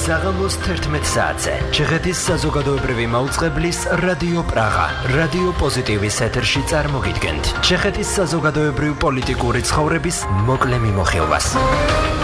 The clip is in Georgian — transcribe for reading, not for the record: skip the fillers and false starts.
საღამოს 11 საათზე ჩეხეთის საზოგადოებრივი მაუწყებლის რადიო პრაღა, რადიო პოზიტივის ეთერში წარმოგიდგენთ ჩეხეთის საზოგადოებრივ-პოლიტიკური ცხოვრების მოკლე მიმოხილვას.